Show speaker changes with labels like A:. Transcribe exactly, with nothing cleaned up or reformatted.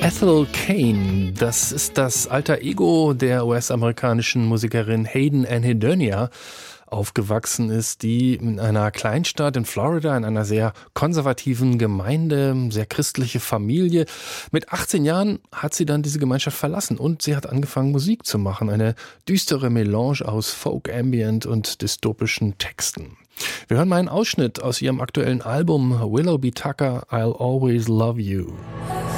A: Ethel Cain, das ist das alter Ego der U S-amerikanischen Musikerin Hayden Anhedonia aufgewachsen ist, die in einer Kleinstadt in Florida, in einer sehr konservativen Gemeinde, sehr christliche Familie. Mit achtzehn Jahren hat sie dann diese Gemeinschaft verlassen und sie hat angefangen, Musik zu machen. Eine düstere Melange aus Folk, Ambient und dystopischen Texten. Wir hören mal einen Ausschnitt aus ihrem aktuellen Album Willoughby Tucker, I'll Always Love You.